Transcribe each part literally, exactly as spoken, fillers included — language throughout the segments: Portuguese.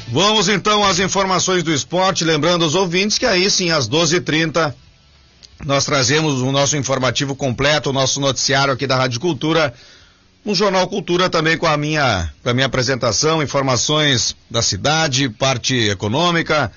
Vamos então às informações do esporte, lembrando aos ouvintes que aí sim às doze e trinta nós trazemos o nosso informativo completo, o nosso noticiário aqui da Rádio Cultura, no Jornal Cultura também com a minha, com a minha apresentação, informações da cidade, parte econômica,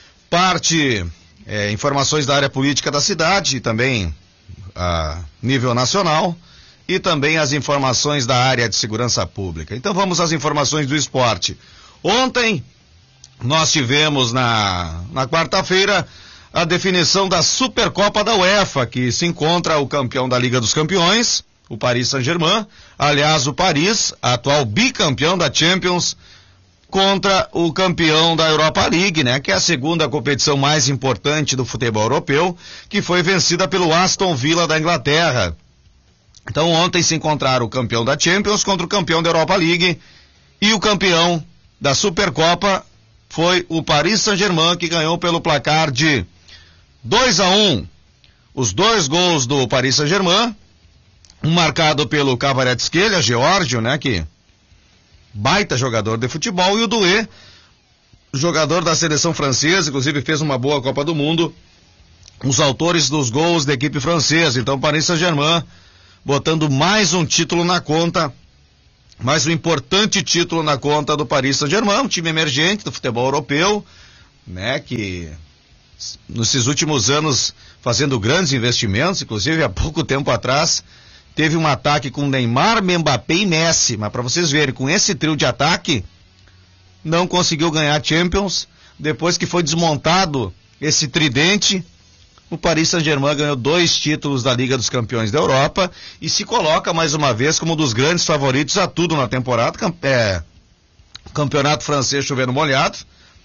parte é, informações da área política da cidade, também a nível nacional, e também as informações da área de segurança pública. Então vamos às informações do esporte. Ontem nós tivemos na, na quarta-feira a definição da Supercopa da UEFA, que se encontra o campeão da Liga dos Campeões, o Paris Saint-Germain, aliás o Paris, atual bicampeão da Champions, contra o campeão da Europa League, né, que é a segunda competição mais importante do futebol europeu, que foi vencida pelo Aston Villa da Inglaterra. Então ontem se encontraram o campeão da Champions contra o campeão da Europa League, e o campeão da Supercopa foi o Paris Saint-Germain, que ganhou pelo placar de dois a um. Os dois gols do Paris Saint-Germain, um marcado pelo Kvaratskhelia, Geórgio, né, que baita jogador de futebol, e o Doué, jogador da seleção francesa, inclusive fez uma boa Copa do Mundo, os autores dos gols da equipe francesa. Então Paris Saint-Germain botando mais um título na conta, mais um importante título na conta do Paris Saint-Germain, um time emergente do futebol europeu, né, que nesses últimos anos fazendo grandes investimentos, inclusive há pouco tempo atrás teve um ataque com Neymar, Mbappé e Messi, mas para vocês verem, com esse trio de ataque não conseguiu ganhar Champions. Depois que foi desmontado esse tridente, o Paris Saint-Germain ganhou dois títulos da Liga dos Campeões da Europa e se coloca mais uma vez como um dos grandes favoritos a tudo na temporada. É, campeonato francês chovendo molhado,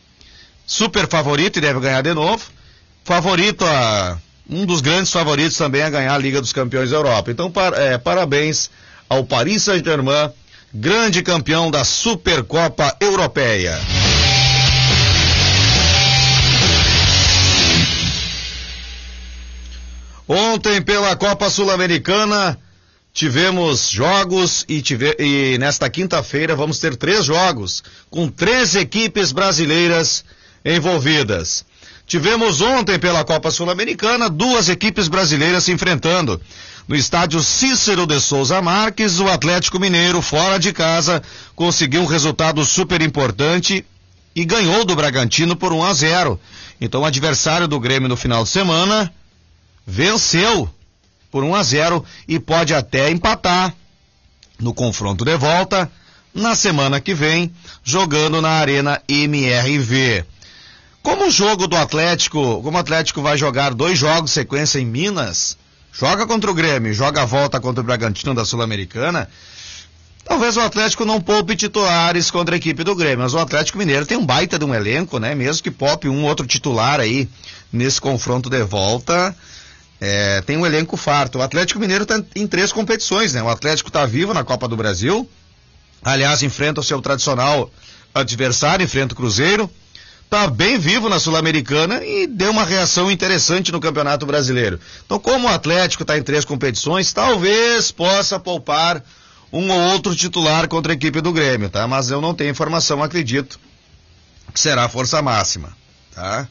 super favorito e deve ganhar de novo. Favorito a um dos grandes favoritos também a ganhar a Liga dos Campeões da Europa. Então par, é, parabéns ao Paris Saint-Germain, grande campeão da Supercopa Europeia. Ontem, pela Copa Sul-Americana, tivemos jogos e, tive, e nesta quinta-feira vamos ter três jogos, com três equipes brasileiras envolvidas. Tivemos ontem, pela Copa Sul-Americana, duas equipes brasileiras se enfrentando. No estádio Cícero de Souza Marques, o Atlético Mineiro, fora de casa, conseguiu um resultado super importante e ganhou do Bragantino por um a zero. Então, o adversário do Grêmio no final de semana venceu por um a zero e pode até empatar no confronto de volta na semana que vem, jogando na Arena M R V. Como o jogo do Atlético, como o Atlético vai jogar dois jogos sequência em Minas, joga contra o Grêmio, joga a volta contra o Bragantino da Sul-Americana, talvez o Atlético não poupe titulares contra a equipe do Grêmio, mas o Atlético Mineiro tem um baita de um elenco, né? Mesmo que poupe um outro titular aí nesse confronto de volta, é, tem um elenco farto. O Atlético Mineiro está em três competições, né? O Atlético está vivo na Copa do Brasil, aliás, enfrenta o seu tradicional adversário, enfrenta o Cruzeiro, está bem vivo na Sul-Americana e deu uma reação interessante no Campeonato Brasileiro. Então, como o Atlético está em três competições, talvez possa poupar um ou outro titular contra a equipe do Grêmio, tá? Mas eu não tenho informação, acredito que será força máxima, tá?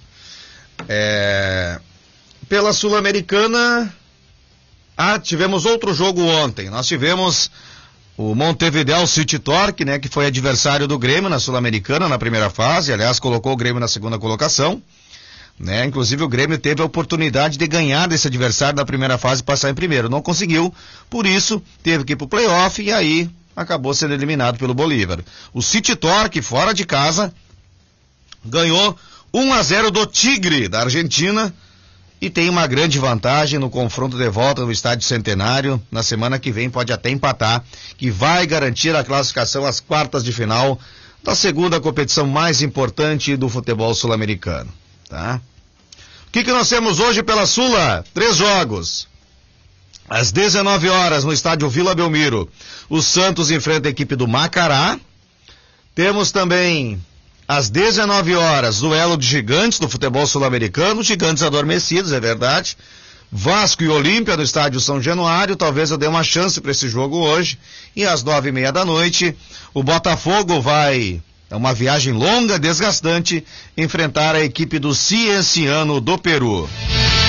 É... Pela Sul-Americana, ah, tivemos outro jogo ontem. Nós tivemos o Montevideo City Torque, né, que foi adversário do Grêmio na Sul-Americana na primeira fase, aliás, colocou o Grêmio na segunda colocação, né? Inclusive o Grêmio teve a oportunidade de ganhar desse adversário da primeira fase e passar em primeiro, não conseguiu, por isso teve que ir pro playoff e aí acabou sendo eliminado pelo Bolívar. O City Torque, fora de casa, ganhou um a zero do Tigre da Argentina e tem uma grande vantagem no confronto de volta no Estádio Centenário. Na semana que vem pode até empatar, que vai garantir a classificação às quartas de final da segunda competição mais importante do futebol sul-americano, tá? O que que nós temos hoje pela Sula? Três jogos. Às dezenove horas no Estádio Vila Belmiro, o Santos enfrenta a equipe do Macará. Temos também às dezenove horas, duelo de gigantes do futebol sul-americano, gigantes adormecidos, é verdade. Vasco e Olímpia no estádio São Januário, talvez eu dê uma chance para esse jogo hoje. E às nove e meia da noite, o Botafogo vai É uma viagem longa, desgastante, enfrentar a equipe do Cienciano do Peru.